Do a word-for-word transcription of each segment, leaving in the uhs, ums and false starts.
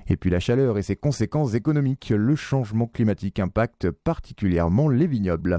Et puis la chaleur et ses conséquences économiques, le changement climatique impacte particulièrement les vignobles.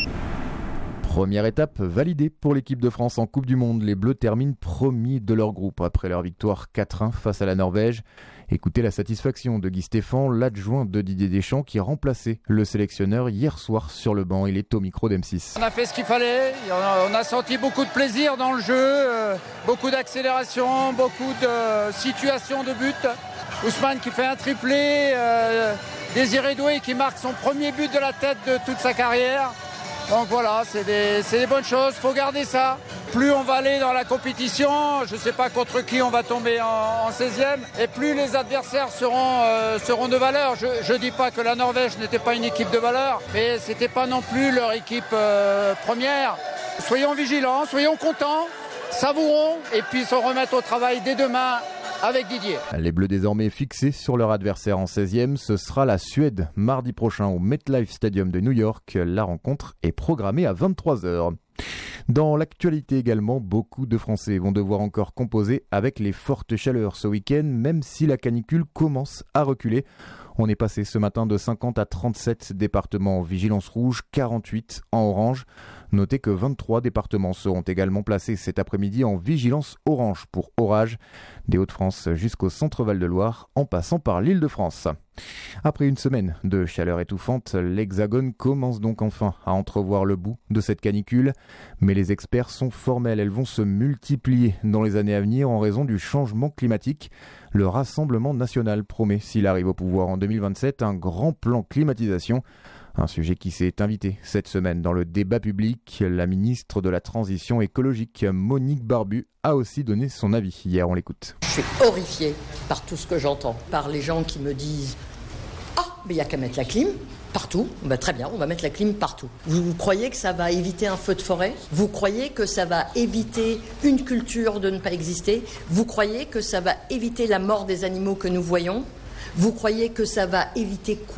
Première étape validée pour l'équipe de France en Coupe du Monde. Les Bleus terminent premiers de leur groupe après leur victoire quatre un face à la Norvège. Écoutez la satisfaction de Guy Stéphane, l'adjoint de Didier Deschamps qui remplaçait le sélectionneur hier soir sur le banc. Il est au micro d'M six. On a fait ce qu'il fallait, on a senti beaucoup de plaisir dans le jeu, euh, beaucoup d'accélération, beaucoup de situations de but. Ousmane qui fait un triplé, euh, Désiré Doué qui marque son premier but de la tête de toute sa carrière. Donc voilà, c'est des, c'est des bonnes choses, il faut garder ça. Plus on va aller dans la compétition, je ne sais pas contre qui on va tomber en, en seizième, et plus les adversaires seront, euh, seront de valeur. Je ne dis pas que la Norvège n'était pas une équipe de valeur, mais ce n'était pas non plus leur équipe euh, première. Soyons vigilants, soyons contents, savourons, et puis se remettre au travail dès demain avec Didier. Les Bleus désormais fixés sur leur adversaire en seizième, ce sera la Suède mardi prochain au MetLife Stadium de New York. La rencontre est programmée à vingt-trois heures. Dans l'actualité également, beaucoup de Français vont devoir encore composer avec les fortes chaleurs ce week-end, même si la canicule commence à reculer. On est passé ce matin de cinquante à trente-sept départements en vigilance rouge, quarante-huit en orange. Notez que vingt-trois départements seront également placés cet après-midi en vigilance orange pour orage, des Hauts-de-France jusqu'au centre Val-de-Loire, en passant par l'Île-de-France. Après une semaine de chaleur étouffante, l'Hexagone commence donc enfin à entrevoir le bout de cette canicule. Mais les experts sont formels, elles vont se multiplier dans les années à venir en raison du changement climatique. Le Rassemblement national promet, s'il arrive au pouvoir en deux mille vingt-sept, un grand plan climatisation. Un sujet qui s'est invité cette semaine dans le débat public. La ministre de la Transition écologique, Monique Barbu, a aussi donné son avis. Hier, on l'écoute. Je suis horrifiée par tout ce que j'entends, par les gens qui me disent « Ah, mais il n'y a qu'à mettre la clim partout. Ben, très bien, on va mettre la clim partout. » Vous, vous croyez que ça va éviter un feu de forêt ? Vous croyez que ça va éviter une culture de ne pas exister ? Vous croyez que ça va éviter la mort des animaux que nous voyons ? Vous croyez que ça va éviter quoi ?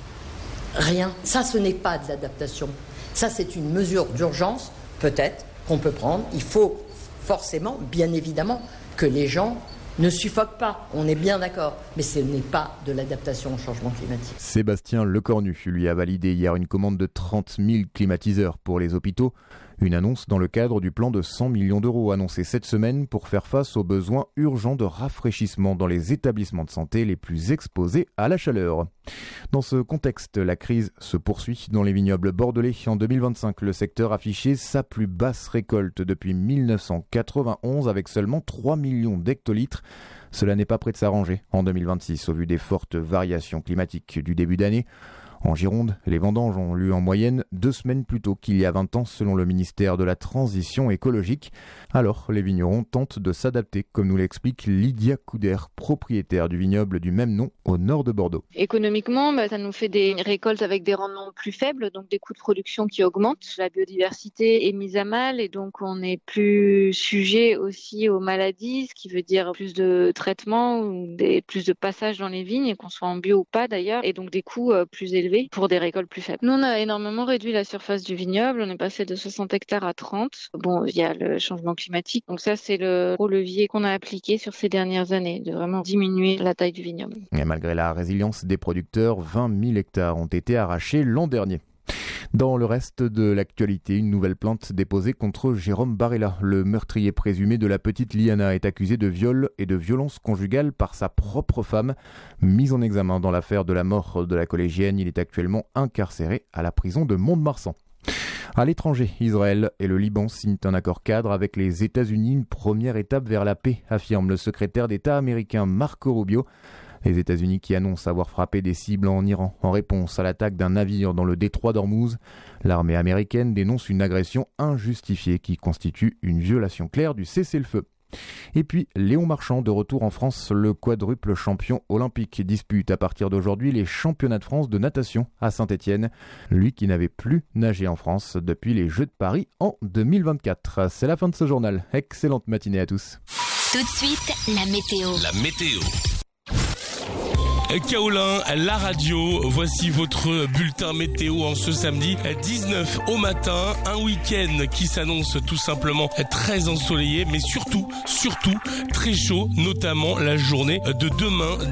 Rien. Ça, ce n'est pas de l'adaptation. Ça, c'est une mesure d'urgence, peut-être, qu'on peut prendre. Il faut forcément, bien évidemment, que les gens ne suffoquent pas. On est bien d'accord. Mais ce n'est pas de l'adaptation au changement climatique. Sébastien Lecornu lui a validé hier une commande de trente mille climatiseurs pour les hôpitaux. Une annonce dans le cadre du plan de cent millions d'euros annoncé cette semaine pour faire face aux besoins urgents de rafraîchissement dans les établissements de santé les plus exposés à la chaleur. Dans ce contexte, la crise se poursuit dans les vignobles bordelais. En deux mille vingt-cinq, le secteur affichait sa plus basse récolte depuis mille neuf cent quatre-vingt-onze avec seulement trois millions d'hectolitres. Cela n'est pas près de s'arranger en deux mille vingt-six au vu des fortes variations climatiques du début d'année. En Gironde, les vendanges ont lieu en moyenne deux semaines plus tôt qu'il y a vingt ans selon le ministère de la Transition écologique. Alors, les vignerons tentent de s'adapter, comme nous l'explique Lydia Couder, propriétaire du vignoble du même nom au nord de Bordeaux. Économiquement, bah, ça nous fait des récoltes avec des rendements plus faibles, donc des coûts de production qui augmentent. La biodiversité est mise à mal et donc on est plus sujet aussi aux maladies, ce qui veut dire plus de traitements ou des, plus de passages dans les vignes, qu'on soit en bio ou pas d'ailleurs, et donc des coûts euh, plus élevés pour des récoltes plus faibles. Nous, on a énormément réduit la surface du vignoble. On est passé de soixante hectares à trente. Bon, il y a le changement climatique. Donc ça, c'est le gros levier qu'on a appliqué sur ces dernières années, de vraiment diminuer la taille du vignoble. Et malgré la résilience des producteurs, vingt mille hectares ont été arrachés l'an dernier. Dans le reste de l'actualité, une nouvelle plainte déposée contre Jérôme Barella. Le meurtrier présumé de la petite Liana est accusé de viol et de violence conjugale par sa propre femme. Mis en examen dans l'affaire de la mort de la collégienne, il est actuellement incarcéré à la prison de Mont-de-Marsan. À l'étranger, Israël et le Liban signent un accord cadre avec les États-Unis, une première étape vers la paix, affirme le secrétaire d'État américain Marco Rubio. Les États-Unis qui annoncent avoir frappé des cibles en Iran en réponse à l'attaque d'un navire dans le détroit d'Ormuz. L'armée américaine dénonce une agression injustifiée qui constitue une violation claire du cessez-le-feu. Et puis, Léon Marchand de retour en France, le quadruple champion olympique dispute à partir d'aujourd'hui les championnats de France de natation à Saint-Étienne. Lui qui n'avait plus nagé en France depuis les Jeux de Paris en deux mille vingt-quatre. C'est la fin de ce journal. Excellente matinée à tous. Tout de suite, la météo. La météo. Kaolin, la radio, voici votre bulletin météo en ce samedi dix-neuf au matin, un week-end qui s'annonce tout simplement très ensoleillé, mais surtout, surtout très chaud, notamment la journée de demain